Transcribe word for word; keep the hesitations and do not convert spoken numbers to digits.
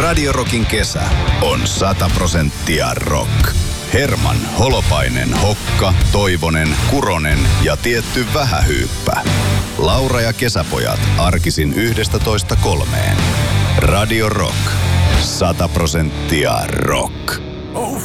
Radio Rockin kesä on sata prosenttia rock. Herman, Holopainen, Hokka, Toivonen, Kuronen ja tietty Vähähyyppä. Laura ja kesäpojat arkisin yhdestä toista kolmeen. Radio Rock. sata prosenttia rock. Oh